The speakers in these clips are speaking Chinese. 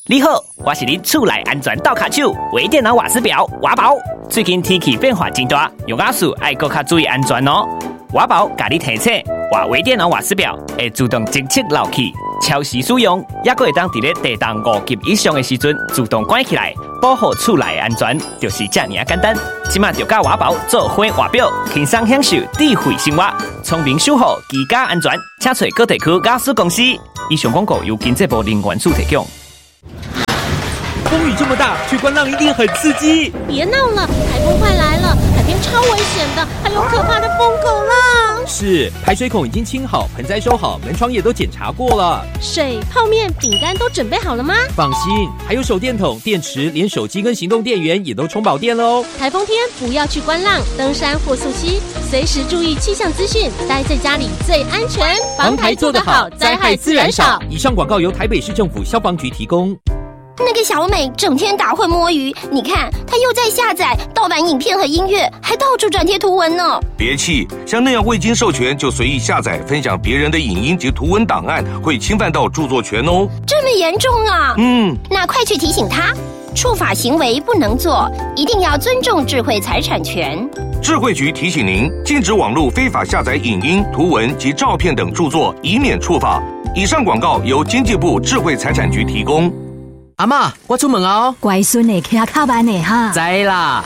你好，我是你厝内安全倒卡手微电脑瓦斯表瓦宝。最近天气变化真大，用瓦斯要搁较注意安全哦。瓦宝甲你提醒，话微电脑瓦斯表会自动侦测漏气，超时使用，也搁会当伫咧地动5级以上的时阵自动关起来，保护厝内安全，就是这么简单。即马就甲瓦宝做伙瓦表，轻松享受智慧生活，聪明守护居家安全。请找各地区瓦斯公司。以上广告由经济部能源署提供。 风雨这么大，去观浪一定很刺激。 别闹了，台风快来了，海边超危险的，还有可怕的疯狗浪。 是，排水孔已经清好，盆栽收好，门窗也都检查过了。 水、泡面、饼干都准备好了吗？ 放心，还有手电筒、电池，连手机跟行动电源也都充饱电了哦。 台风天不要去观浪、登山或溯溪，随时注意气象资讯，待在家里最安全。 防台做得好，灾害自然少。以上广告由台北市政府消防局提供。 那个小美整天打混摸鱼，你看她又在下载盗版影片和音乐，还到处转贴图文呢。 别气，像那样未经授权就随意下载分享别人的影音及图文档案，会侵犯到著作权哦。 这么严重啊？那快去提醒她，触法行为不能做，一定要尊重智慧财产权。 智慧局提醒您，禁止网络非法下载影音、图文及照片等著作，以免触法。以上广告由经济部智慧财产局提供。 阿嬷，我出门哦。 乖孙的，骑靠慢的哈。 知啦。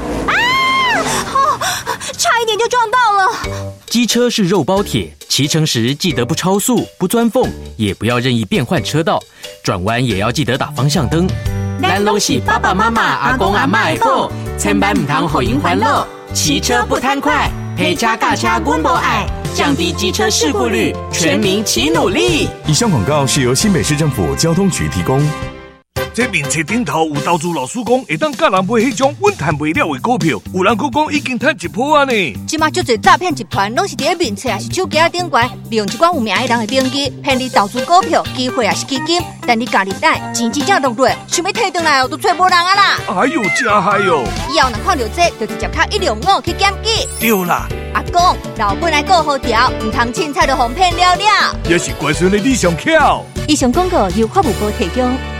差一点就撞到了。 机车是肉包铁，骑乘时记得不超速、不钻缝，也不要任意变换车道，转弯也要记得打方向灯。 咱都是爸爸妈妈、阿公阿嬷的宝，千万唔通互因烦恼。骑车不贪快，陪车驾车阮无爱，降低机车事故率，全民齐努力。 以上广告是由新北市政府交通局提供。 这面册顶头有投资老师讲，会当教人买迄种稳赚不了的股票，有人佫讲已经赚1%啊呢。 即马足侪诈骗集团拢是伫咧面册，也是手机仔顶悬，利用一寡有名的人的名义骗你投资股票、机会也是基金，但你家己等，钱真正落落，想要摕回来哦，都找无人啊啦。 哎呦，真害哟！ 以后若看到这，就直接敲105去检举。 对啦， 阿公，老本来顾好条，唔通凊彩就互骗了了。 也是乖孙的你上巧。 以上广告由法务部提供。